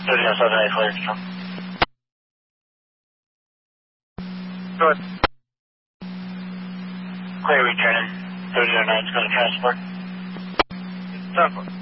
3078 clear control. Go ahead. Clear returning. 3009 is going to transport. It's 10-4.